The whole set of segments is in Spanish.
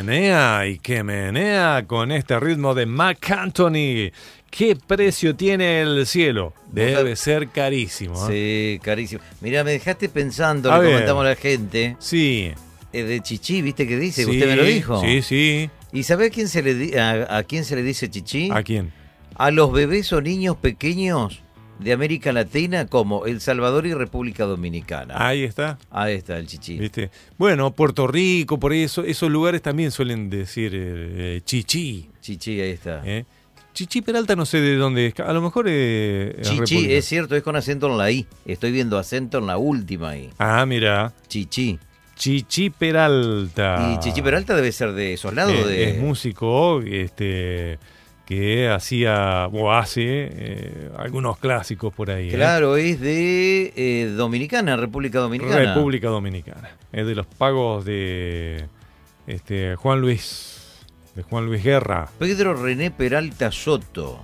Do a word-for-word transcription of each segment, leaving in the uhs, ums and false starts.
menea y que menea con este ritmo de Marc Anthony. ¿Qué precio tiene el cielo? Debe ser carísimo. ¿eh? Sí, carísimo. Mirá, me dejaste pensando, A le ver. comentamos a la gente. Sí. Eh, de Chichi, ¿viste qué dice? Sí, ¿Usted me lo dijo? Sí, sí. ¿Y sabe a quién se le di- a, a quién se le dice Chichi? ¿A quién? A los bebés o niños pequeños de América Latina como El Salvador y República Dominicana. Ahí está. Ahí está el Chichi. ¿Viste? Bueno, Puerto Rico, por eso, esos lugares también suelen decir eh, chichi. Chichi, ahí está. ¿eh? Chichi Peralta no sé de dónde es. A lo mejor eh, es Chichi, República. es cierto, es con acento en la I. Estoy viendo acento en la última I. Ah, mira. Chichi. Chichi Peralta. Y Chichi Peralta debe ser de esos lados. Eh, de... Es músico este, que hacía o hace eh, algunos clásicos por ahí. ¿eh? Claro, es de eh, Dominicana, República Dominicana. República Dominicana. Es de los pagos de este, Juan Luis. De Juan Luis Guerra. Pedro René Peralta Soto.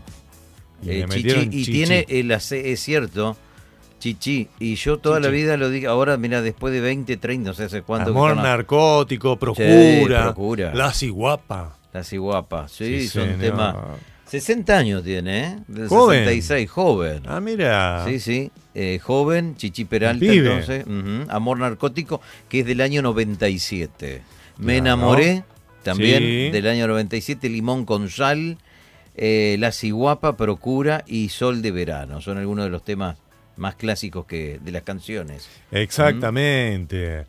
Y, Eh, le Chichi, metieron y chichi. tiene el ace- es cierto, Chichi. Y yo toda Chichi. la vida lo digo, ahora mira, después de veinte, treinta, no sé hace cuánto. Amor que están- narcótico, procura, Sí, procura. la ciguapa. La ciguapa, sí, Sí, son señor. temas. sesenta años tiene, ¿eh? Del Joven. sesenta y seis, joven. Ah, mira. Sí, sí, eh, joven, Chichi Peralta, Pibe. entonces, ujú, Amor narcótico, que es del año noventa y siete. Me Claro. enamoré, también, Sí. del año noventa y siete, Limón con sal, eh, La ciguapa, Procura y Sol de verano. Son algunos de los temas más clásicos que de las canciones. Exactamente.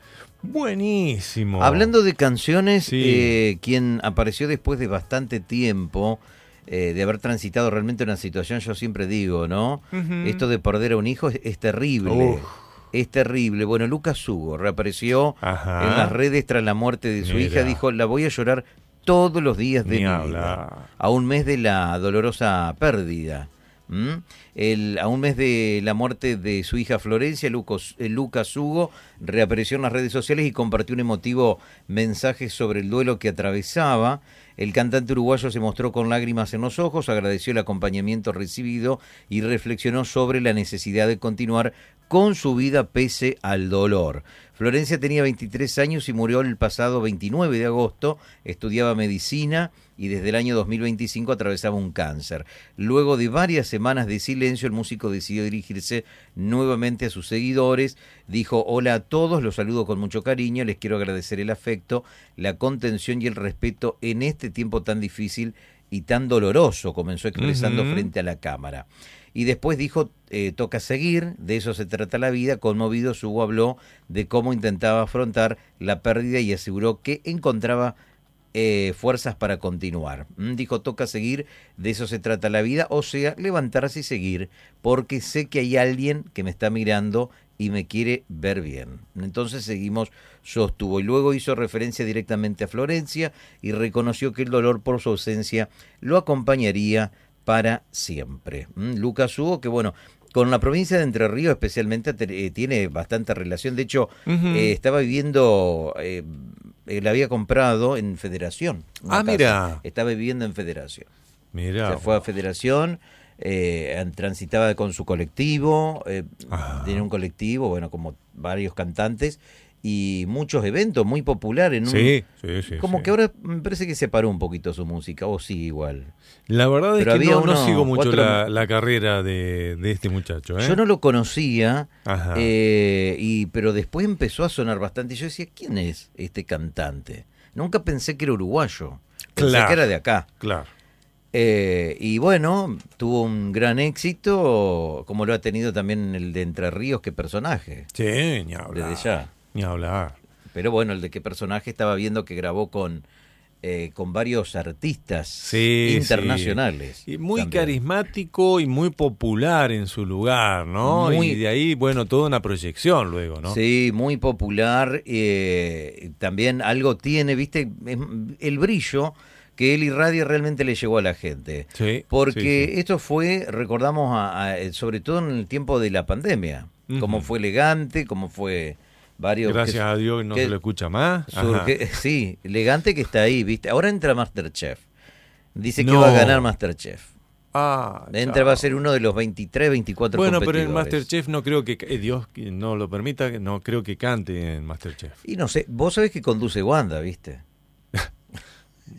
Buenísimo. Hablando de canciones, Sí. eh, quien apareció después de bastante tiempo, eh, de haber transitado realmente una situación, yo siempre digo, ¿no? Ujú. Esto de perder a un hijo es, es terrible. Uf. Es terrible. Bueno, Lucas Hugo reapareció Ajá. en las redes tras la muerte de su Mira. hija. Dijo, la voy a llorar todos los días de Ni mi hablar. vida. A un mes de la dolorosa pérdida. ¿Mm? El, a un mes de la muerte de su hija Florencia, Lucas, eh, Lucas Hugo reapareció en las redes sociales y compartió un emotivo mensaje sobre el duelo que atravesaba. El cantante uruguayo se mostró con lágrimas en los ojos, agradeció el acompañamiento recibido y reflexionó sobre la necesidad de continuar con su vida pese al dolor. Florencia tenía veintitrés años y murió el pasado veintinueve de agosto, estudiaba medicina y desde el año dos mil veinticinco atravesaba un cáncer. Luego de varias semanas de silencio, el músico decidió dirigirse nuevamente a sus seguidores. Dijo, hola a todos, los saludo con mucho cariño, les quiero agradecer el afecto, la contención y el respeto en este tiempo tan difícil y tan doloroso, comenzó expresando Uh-huh. frente a la cámara. Y después dijo, eh, toca seguir, de eso se trata la vida. Conmovido, Hugo habló de cómo intentaba afrontar la pérdida y aseguró que encontraba eh, fuerzas para continuar. Mm, Dijo, toca seguir, de eso se trata la vida, o sea, levantarse y seguir, porque sé que hay alguien que me está mirando y me quiere ver bien. Entonces seguimos, sostuvo. Y luego hizo referencia directamente a Florencia y reconoció que el dolor por su ausencia lo acompañaría para siempre. ¿Mm? Lucas Hugo, que bueno, con la provincia de Entre Ríos especialmente eh, tiene bastante relación. De hecho, Ujú. eh, estaba viviendo, eh, él había comprado en Federación. una Ah, casa. mira. Estaba viviendo en Federación. Mira. Se fue a Federación, eh, transitaba con su colectivo, eh, Ah. tenía un colectivo, bueno, como varios cantantes y muchos eventos, muy popular en un... Sí, sí, sí. Como sí. que ahora me parece que separó un poquito su música, o sí, igual. La verdad Pero es que había no, no uno- sigo mucho cuatro- la, la carrera de, de este muchacho. ¿eh? Yo no lo conocía, Ajá. eh, y pero después empezó a sonar bastante. Y yo decía, ¿quién es este cantante? Nunca pensé que era uruguayo, pensé Claro. que era de acá. Claro. Eh, y bueno, tuvo un gran éxito, como lo ha tenido también el de Entre Ríos, qué personaje, Sí, ni hablar. desde ya. Ni hablar. Pero bueno, el de qué personaje estaba viendo que grabó con, eh, con varios artistas Sí, internacionales. Y muy también. carismático y muy popular en su lugar, ¿no? Muy- Y de ahí, bueno, toda una proyección luego, ¿no? Sí, muy popular. Eh, también algo tiene, viste, es- el brillo que él irradia realmente le llegó a la gente. Sí, Porque sí, sí. esto fue, recordamos, a- a- sobre todo en el tiempo de la pandemia, Ujú. cómo fue elegante, cómo fue varios... Gracias que- a Dios no que se lo escucha más. Ajá. surge- sí, elegante que está ahí, viste. Ahora entra Masterchef. Dice que No. va a ganar Masterchef. Ah, Entra, chao. va a ser uno de los veintitrés, veinticuatro Bueno, pero competidores. en Masterchef no creo que, eh, Dios que no lo permita, no creo que cante en Masterchef. Y no sé, vos sabés que conduce Wanda, ¿viste?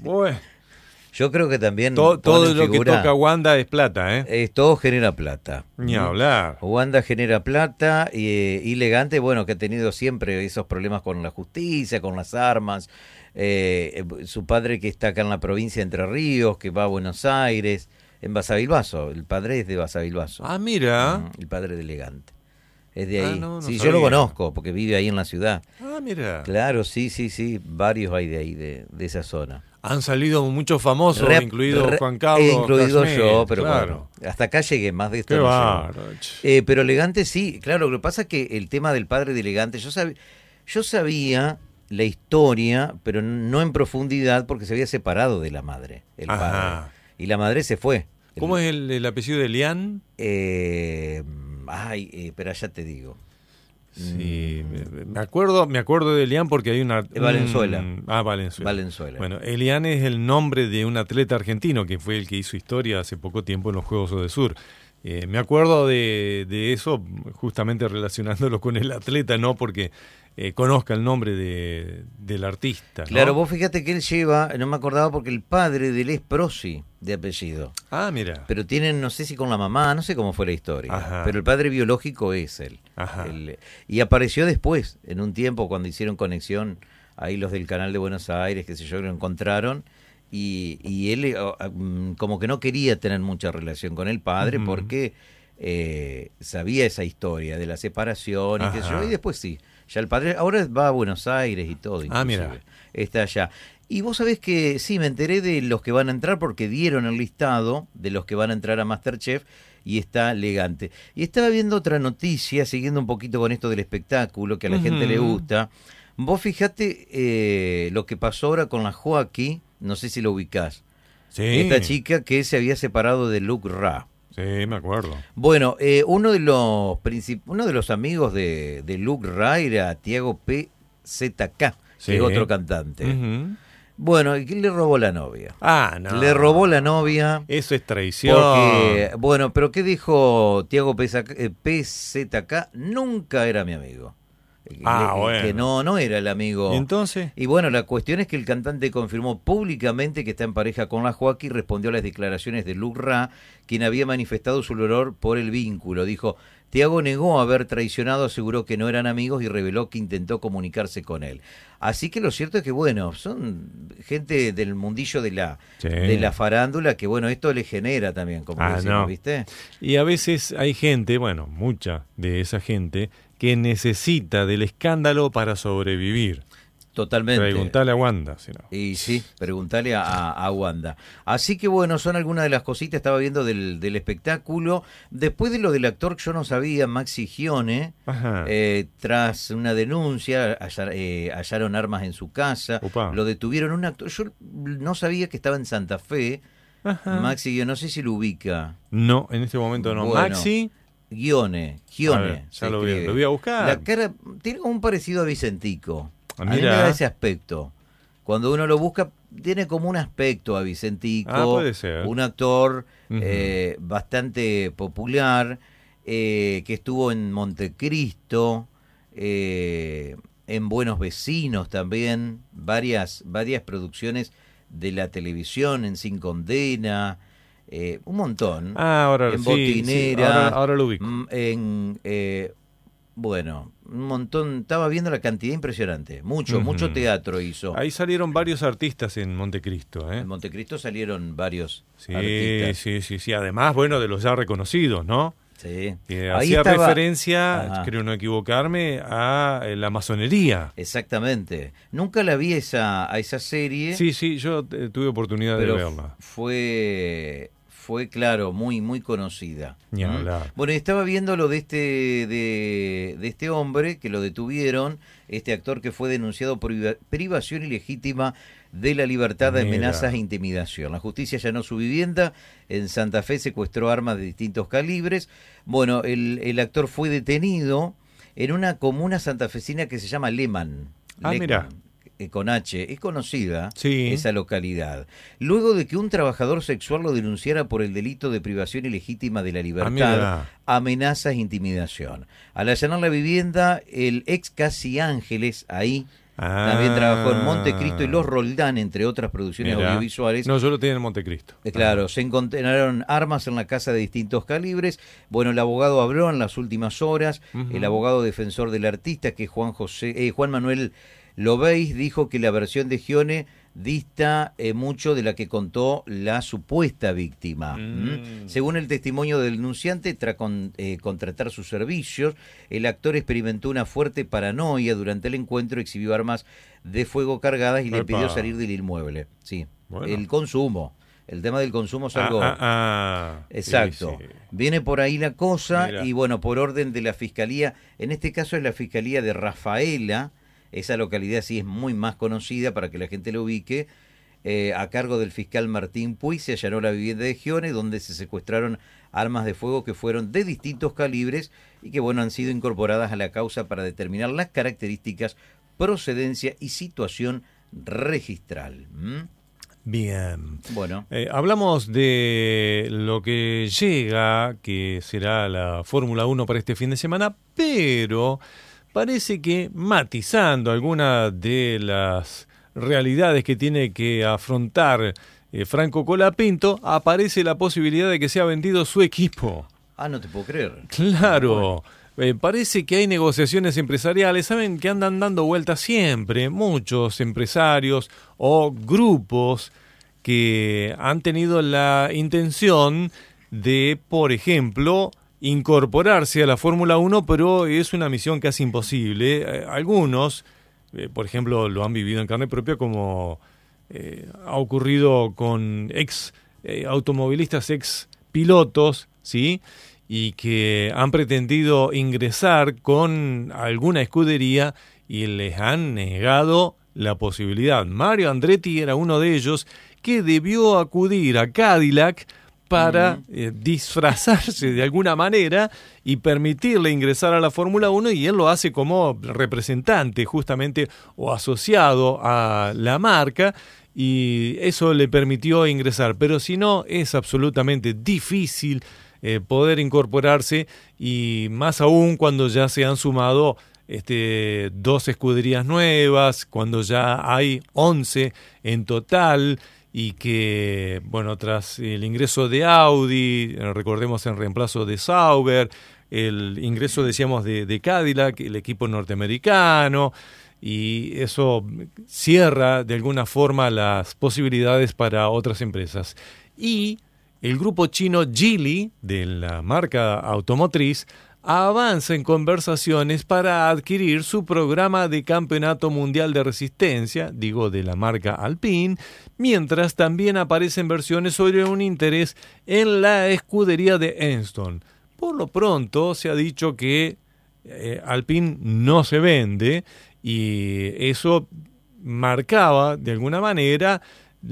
Bueno. Yo creo que también todo, todo lo figura, que toca Wanda es plata, ¿eh? eh, todo genera plata. Ni hablar. Wanda genera plata y, eh, y Elegante, bueno, que ha tenido siempre esos problemas con la justicia, con las armas. Eh, su padre que está acá en la provincia de Entre Ríos, que va a Buenos Aires, en Basavilbaso. El padre es de Basavilbaso. Ah, mira. Mm, el padre de Elegante. Es de ahí. Ah, no, no sí, sabía. yo lo conozco porque vive ahí en la ciudad. Ah, mira. Claro, sí, sí, sí. Varios hay de ahí, de, de esa zona. Han salido muchos famosos, Re, incluido re, Juan Carlos. Incluido Casmel, yo, pero claro. bueno, hasta acá llegué, más de esto Qué no bárbaro. llegué. Eh, pero Elegante sí, claro, lo que pasa es que el tema del padre de Elegante, yo, sab, yo sabía la historia, pero no en profundidad porque se había separado de la madre, el Ajá. padre. Y la madre se fue. ¿Cómo el, es el, el apellido de Lian? Eh, ay, eh, pero ya te digo. Sí, me acuerdo, me acuerdo de Elian porque hay una... Valenzuela. Un, ah, Valenzuela. Valenzuela. Bueno, Elian es el nombre de un atleta argentino que fue el que hizo historia hace poco tiempo en los Juegos del Sur. Eh, me acuerdo de, de eso justamente relacionándolo con el atleta, no porque eh, conozca el nombre de, del artista, ¿no? Claro, vos fíjate que él lleva, no me acordaba porque el padre de él es Prosi, de apellido. Ah, mira. Pero tienen, no sé si con la mamá, no sé cómo fue la historia. Ajá. Pero el padre biológico es él. Ajá. él. Y apareció después, en un tiempo, cuando hicieron conexión, ahí los del canal de Buenos Aires, qué sé yo, lo encontraron. Y, y él oh, um, como que no quería tener mucha relación con el padre uh-huh. porque eh, sabía esa historia de la separación y qué sé yo. Y después sí, ya el padre ahora va a Buenos Aires y todo. Ah, mira. Está allá. Y vos sabés que sí, me enteré de los que van a entrar porque dieron el listado de los que van a entrar a MasterChef y está Elegante. Y estaba viendo otra noticia, siguiendo un poquito con esto del espectáculo, que a la uh-huh. gente le gusta. Vos fijate eh, lo que pasó ahora con la Joaquí, no sé si lo ubicás. Sí. Esta chica que se había separado de Luke Ra. Sí, me acuerdo. Bueno, eh, uno de los princip- uno de los amigos de, de Luke Ra era Tiago P Z K, sí. que es otro cantante. Uh-huh. Bueno, ¿y quién le robó la novia? Ah, no. Le robó la novia. Eso es traición. Porque, bueno, pero ¿qué dijo Tiago P Z K? Nunca era mi amigo. Ah, que, bueno. que no, no era el amigo. ¿Y entonces? Y bueno, la cuestión es que el cantante confirmó públicamente que está en pareja con la Joaquí y respondió a las declaraciones de Luke Ra, quien había manifestado su dolor por el vínculo. Dijo, Tiago negó haber traicionado, aseguró que no eran amigos y reveló que intentó comunicarse con él. Así que lo cierto es que, bueno, son gente del mundillo de la, sí. de la farándula que, bueno, esto le genera también, como ah, decimos, no. ¿viste? Y a veces hay gente, bueno, mucha de esa gente, que necesita del escándalo para sobrevivir. Totalmente. Preguntale a Wanda. Si no. Y sí, preguntale a, a Wanda. Así que bueno, son algunas de las cositas, estaba viendo del, del espectáculo. Después de lo del actor que yo no sabía, Maxi Gione, eh, tras una denuncia, hallar, eh, hallaron armas en su casa, Opa. Lo detuvieron un actor. Yo no sabía que estaba en Santa Fe. Ajá. Maxi Gione, no sé si lo ubica. No, en este momento no. Bueno, Maxi Gione, Gione. Ver, ya lo, voy, lo voy a buscar. La cara tiene como un parecido a Vicentico. Ah, a mí me da ese aspecto. Cuando uno lo busca, tiene como un aspecto a Vicentico. Ah, puede ser. Un actor uh-huh. eh, bastante popular, eh, que estuvo en Montecristo, eh, en Buenos Vecinos también, varias, varias producciones de la televisión, en Sin Condena, eh, un montón. Ah, ahora en sí, Botinera, sí, ahora, ahora lo ubico. En... Eh, Bueno, un montón, estaba viendo la cantidad impresionante, mucho, uh-huh. mucho teatro hizo. Ahí salieron varios artistas en Montecristo, ¿eh? En Montecristo salieron varios sí, artistas. Sí, sí, sí, además, bueno, de los ya reconocidos, ¿no? Sí. Que Ahí hacía estaba... referencia, Ajá. creo no equivocarme, a la masonería. Exactamente. Nunca la vi esa, a esa serie. Sí, sí, yo eh, tuve oportunidad pero de verla. Fue... Fue, claro, muy muy conocida. Ni hablar. Bueno, estaba viendo lo de este de, de este hombre que lo detuvieron, este actor que fue denunciado por privación ilegítima de la libertad, de amenazas e intimidación. La justicia allanó su vivienda en Santa Fe, secuestró armas de distintos calibres. Bueno, el, el actor fue detenido en una comuna santafesina que se llama Lehmann. Ah, mira. Con H, es conocida sí. esa localidad. Luego de que un trabajador sexual lo denunciara por el delito de privación ilegítima de la libertad, ah, amenazas e intimidación. Al allanar la vivienda, el ex Casi Ángeles, ahí Ah, también trabajó en Montecristo y Los Roldán, entre otras producciones mirá. audiovisuales. No, yo lo tenía en Montecristo. Eh, claro, ah. se encontraron armas en la casa de distintos calibres. Bueno, el abogado habló en las últimas horas. Uh-huh. El abogado defensor del artista, que es Juan José, eh, Juan Manuel Lobeis, dijo que la versión de Gione dista eh, mucho de la que contó la supuesta víctima. Mm. ¿Mm? Según el testimonio del denunciante, tras con, eh, contratar sus servicios, el actor experimentó una fuerte paranoia durante el encuentro, exhibió armas de fuego cargadas y Epa. le pidió salir del inmueble. Sí, bueno. El consumo. El tema del consumo es algo... Ah, ah, ah. Exacto. Sí, sí. Viene por ahí la cosa. Mira. Y bueno, por orden de la Fiscalía, en este caso es la Fiscalía de Rafaela. Esa localidad sí es muy más conocida para que la gente lo ubique. Eh, a cargo del fiscal Martín Puy se allanó la vivienda de Gione, donde se secuestraron armas de fuego que fueron de distintos calibres y que bueno han sido incorporadas a la causa para determinar las características, procedencia y situación registral. ¿Mm? Bien. Bueno. Eh, hablamos de lo que llega, que será la Fórmula uno para este fin de semana, pero... parece que matizando algunas de las realidades que tiene que afrontar eh, Franco Colapinto, aparece la posibilidad de que sea vendido su equipo. Ah, no te puedo creer. Claro, eh, parece que hay negociaciones empresariales, saben que andan dando vueltas siempre, muchos empresarios o grupos que han tenido la intención de, por ejemplo, incorporarse a la Fórmula uno, pero es una misión casi imposible. Eh, algunos, eh, por ejemplo, lo han vivido en carne propia, como eh, ha ocurrido con ex eh, automovilistas, ex pilotos, ¿sí? Y que han pretendido ingresar con alguna escudería y les han negado la posibilidad. Mario Andretti era uno de ellos que debió acudir a Cadillac para eh, disfrazarse de alguna manera y permitirle ingresar a la Fórmula uno, y él lo hace como representante justamente o asociado a la marca, y eso le permitió ingresar. Pero si no, es absolutamente difícil eh, poder incorporarse, y más aún cuando ya se han sumado este, dos escuderías nuevas, cuando ya hay once en total, y que, bueno, tras el ingreso de Audi, recordemos en reemplazo de Sauber, el ingreso, decíamos, de, de Cadillac, el equipo norteamericano, y eso cierra de alguna forma las posibilidades para otras empresas. Y el grupo chino Geely, de la marca automotriz, avanza en conversaciones para adquirir su programa de campeonato mundial de resistencia, digo de la marca Alpine, mientras también aparecen versiones sobre un interés en la escudería de Enstone. Por lo pronto se ha dicho que eh, Alpine no se vende, y eso marcaba de alguna manera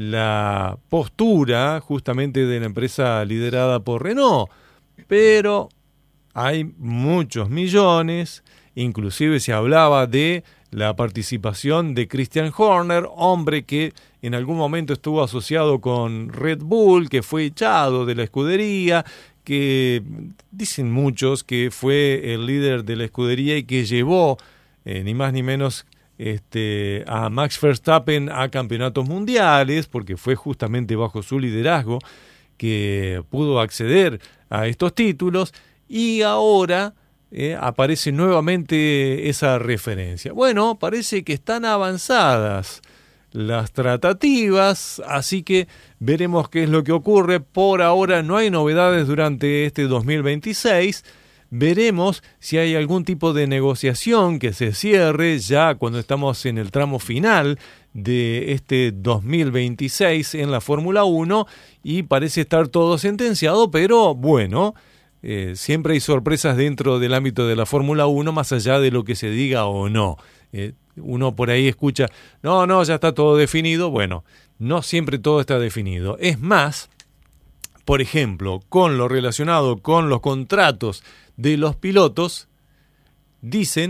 la postura justamente de la empresa liderada por Renault, pero hay muchos millones, inclusive se hablaba de la participación de Christian Horner, hombre que en algún momento estuvo asociado con Red Bull, que fue echado de la escudería, que dicen muchos que fue el líder de la escudería y que llevó eh, ni más ni menos este, a Max Verstappen a campeonatos mundiales, porque fue justamente bajo su liderazgo que pudo acceder a estos títulos. Y ahora eh, aparece nuevamente esa referencia. Bueno, parece que están avanzadas las tratativas, así que veremos qué es lo que ocurre. Por ahora no hay novedades durante este dos mil veintiséis. Veremos si hay algún tipo de negociación que se cierre ya cuando estamos en el tramo final de este dos mil veintiséis en la Fórmula uno, y parece estar todo sentenciado, pero bueno... Eh, siempre hay sorpresas dentro del ámbito de la Fórmula uno, más allá de lo que se diga o no. Eh, uno por ahí escucha, no, no, ya está todo definido. Bueno, no siempre todo está definido. Es más, por ejemplo, con lo relacionado con los contratos de los pilotos, dicen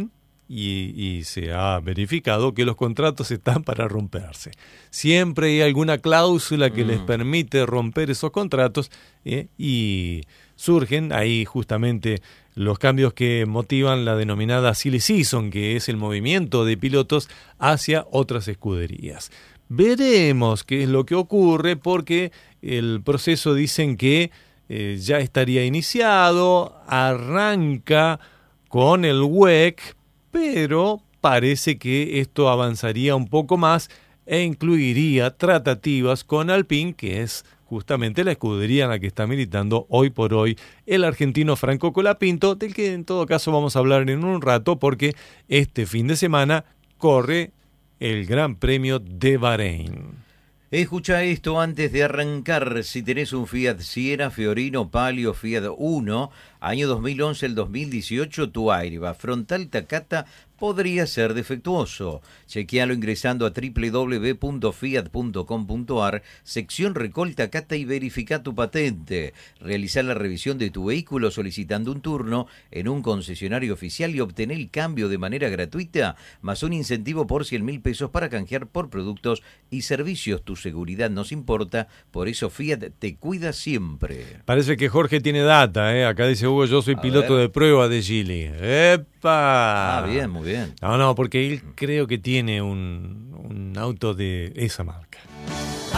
y, y se ha verificado que los contratos están para romperse. Siempre hay alguna cláusula que mm. les permite romper esos contratos ¿eh? y surgen ahí justamente los cambios que motivan la denominada silly season, que es el movimiento de pilotos hacia otras escuderías. Veremos qué es lo que ocurre porque el proceso dicen que eh, ya estaría iniciado, arranca con el W E C, pero parece que esto avanzaría un poco más e incluiría tratativas con Alpine, que es justamente la escudería en la que está militando hoy por hoy el argentino Franco Colapinto, del que en todo caso vamos a hablar en un rato porque este fin de semana corre el Gran Premio de Bahrein. Escucha esto antes de arrancar. Si tenés un Fiat Siena, Fiorino, Palio, Fiat Uno, año dos mil once al dos mil dieciocho, tu airbag frontal Takata podría ser defectuoso. Chequealo ingresando a doble u doble u doble u punto fiat punto com punto a r, sección Recall Takata y verifica tu patente. Realizá la revisión de tu vehículo solicitando un turno en un concesionario oficial y obtener el cambio de manera gratuita, más un incentivo por cien mil pesos para canjear por productos y servicios. Tu seguridad nos importa, por eso Fiat te cuida siempre. Parece que Jorge tiene data, ¿eh? Acá dice Hugo, yo soy a piloto ver. de prueba de Gili. ¡Epa! Ah, bien, muy bien. No, no, porque él creo que tiene un, un auto de esa marca.